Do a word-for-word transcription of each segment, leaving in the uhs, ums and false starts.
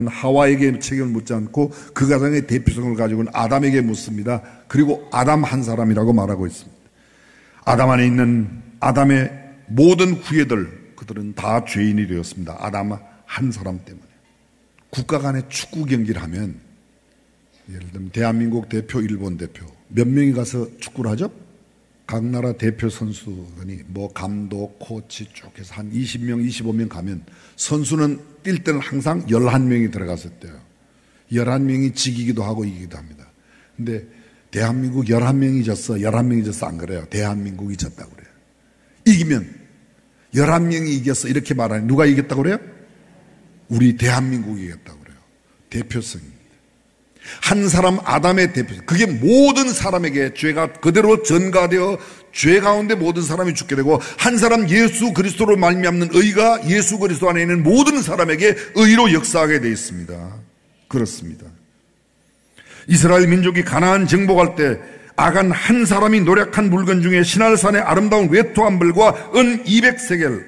하와에게 책임을 묻지 않고 그 가정의 대표성을 가지고 있는 아담에게 묻습니다. 그리고 아담 한 사람이라고 말하고 있습니다. 아담 안에 있는 아담의 모든 후예들, 그들은 다 죄인이 되었습니다. 아담 한 사람 때문에. 국가 간의 축구 경기를 하면, 예를 들면 대한민국 대표, 일본 대표 몇 명이 가서 축구를 하죠? 각 나라 대표 선수들이 뭐 감독, 코치 쭉 해서 한 이십 명, 이십오 명 가면 선수는 뛸 때는 항상 열한 명이 들어갔었대요. 열한 명이 지기기도 하고 이기기도 합니다. 근데 대한민국 열한 명이 졌어, 열한 명이 졌어 안 그래요. 대한민국이 졌다고 그래요. 이기면 열한 명이 이겼어 이렇게 말하니 누가 이겼다고 그래요? 우리 대한민국이 이겼다고 그래요. 대표성입니다. 한 사람 아담의 대표성. 그게 모든 사람에게 죄가 그대로 전가되어 죄 가운데 모든 사람이 죽게 되고, 한 사람 예수 그리스도로 말미암는 의가 예수 그리스도 안에 있는 모든 사람에게 의로 역사하게 되어 있습니다. 그렇습니다. 이스라엘 민족이 가나안 정복할 때 아간 한 사람이 노력한 물건 중에 시날산의 아름다운 외투 한 벌과 은 이백 세겔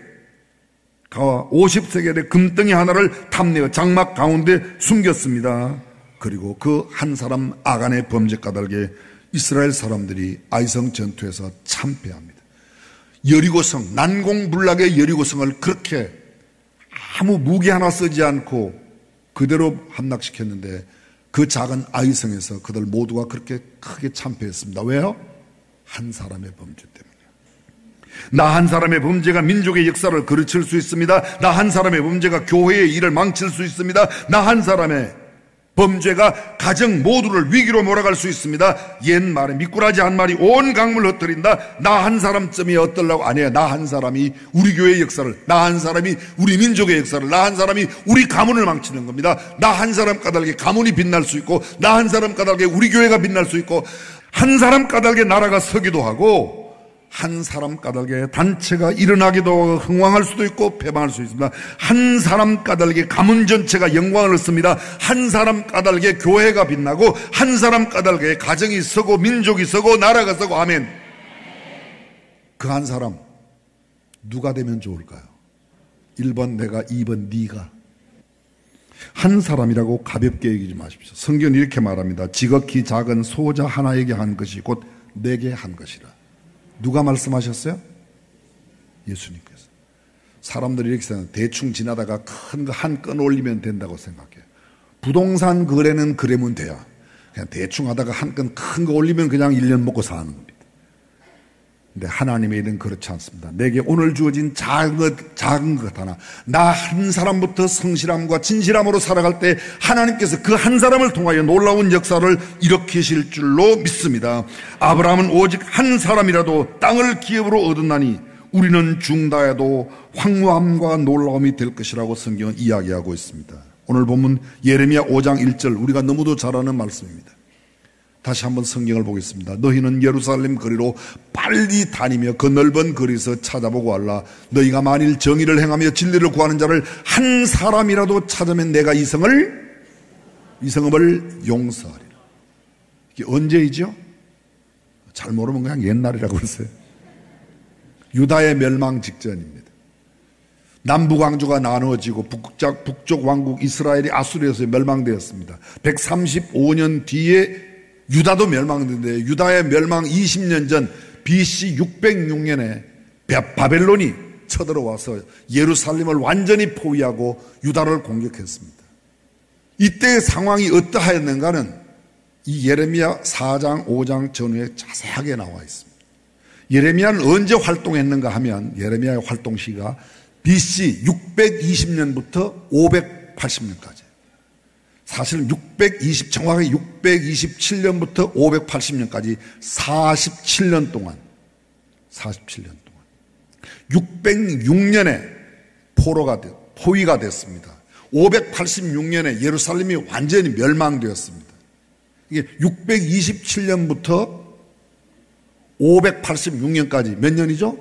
가 오십 세겔의 금덩이 하나를 탐내어 장막 가운데 숨겼습니다. 그리고 그 한 사람 아간의 범죄 까닭에 이스라엘 사람들이 아이성 전투에서 참패합니다. 여리고성, 난공불락의 여리고성을 그렇게 아무 무기 하나 쓰지 않고 그대로 함락시켰는데, 그 작은 아이성에서 그들 모두가 그렇게 크게 참패했습니다. 왜요? 한 사람의 범죄 때문이에요. 나 한 사람의 범죄가 민족의 역사를 그르칠 수 있습니다. 나 한 사람의 범죄가 교회의 일을 망칠 수 있습니다. 나 한 사람의 범죄가 가정 모두를 위기로 몰아갈 수 있습니다. 옛말에 미꾸라지 한 마리 온 강물 흩뜨린다. 나 한 사람쯤이 어떨라고 안 해요. 나 한 사람이 우리 교회의 역사를, 나 한 사람이 우리 민족의 역사를, 나 한 사람이 우리 가문을 망치는 겁니다. 나 한 사람 까닭에 가문이 빛날 수 있고, 나 한 사람 까닭에 우리 교회가 빛날 수 있고, 한 사람 까닭에 나라가 서기도 하고, 한 사람 까닭에 단체가 일어나기도 하고 흥왕할 수도 있고 패망할 수 있습니다. 한 사람 까닭에 가문 전체가 영광을 얻습니다. 한 사람 까닭에 교회가 빛나고, 한 사람 까닭에 가정이 서고 민족이 서고 나라가 서고. 아멘. 그 한 사람 누가 되면 좋을까요? 일 번 내가, 이 번 네가. 한 사람이라고 가볍게 얘기하지 마십시오. 성경은 이렇게 말합니다. 지극히 작은 소자 하나에게 한 것이 곧 내게 한 것이라. 누가 말씀하셨어요? 예수님께서. 사람들이 이렇게 생각해요. 대충 지나다가 큰 거 한 건 올리면 된다고 생각해요. 부동산 거래는 그러면 돼요. 그냥 대충 하다가 한 건 큰 거 올리면 그냥 일 년 먹고 사는 겁니다. 근데 하나님의 일은 그렇지 않습니다. 내게 오늘 주어진 작은 것, 작은 것 하나, 나 한 사람부터 성실함과 진실함으로 살아갈 때 하나님께서 그 한 사람을 통하여 놀라운 역사를 일으키실 줄로 믿습니다. 아브라함은 오직 한 사람이라도 땅을 기업으로 얻었나니 우리는 중다에도 황무함과 놀라움이 될 것이라고 성경은 이야기하고 있습니다. 오늘 본문 예레미야 오 장 일 절, 우리가 너무도 잘 아는 말씀입니다. 다시 한번 성경을 보겠습니다. 너희는 예루살렘 거리로 빨리 다니며 그 넓은 거리에서 찾아보고 알라. 너희가 만일 정의를 행하며 진리를 구하는 자를 한 사람이라도 찾으면 내가 이 성을, 이 성읍을 용서하리라. 이게 언제이죠? 잘 모르면 그냥 옛날이라고 그러세요. 유다의 멸망 직전입니다. 남북왕조가 나누어지고 북쪽, 북쪽 왕국 이스라엘이 아수르에서 멸망되었습니다. 백삼십오 년 뒤에 유다도 멸망했는데, 유다의 멸망 이십 년 전 비씨 육백육 년에 바벨론이 쳐들어와서 예루살렘을 완전히 포위하고 유다를 공격했습니다. 이때의 상황이 어떠하였는가는 이 예레미야 사 장 오 장 전후에 자세하게 나와 있습니다. 예레미야는 언제 활동했는가 하면 예레미야의 활동 시기가 비씨 육백이십 년부터 오백팔십 년까지. 사실 육백이십, 정확하게 육백이십칠 년부터 오백팔십 년까지 사십칠 년 동안, 사십칠 년 동안, 육백육 년에 포로가, 포위가 됐습니다. 오백팔십육 년에 예루살렘이 완전히 멸망되었습니다. 이게 육백이십칠 년부터 오백팔십육 년까지 몇 년이죠?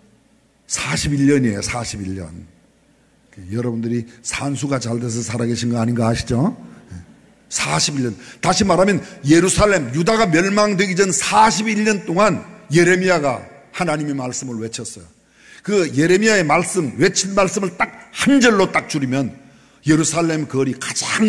사십일 년이에요, 사십일 년. 여러분들이 산수가 잘 돼서 살아계신 거 아닌가 아시죠? 사십일 년. 다시 말하면 예루살렘, 유다가 멸망되기 전 사십일 년 동안 예레미야가 하나님의 말씀을 외쳤어요. 그 예레미야의 말씀, 외친 말씀을 딱 한 절로 딱 줄이면 예루살렘 거리 가장